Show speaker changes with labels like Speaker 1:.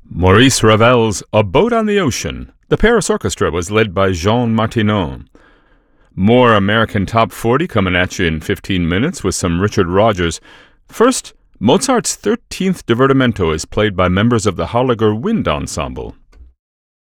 Speaker 1: Maurice Ravel's A Boat on the Ocean. The Paris Orchestra was led by Jean Martineau. More American Top 40 coming at you in 15 minutes with some Richard Rodgers. First, Mozart's 13th Divertimento is played by members of the Harlager Wind Ensemble.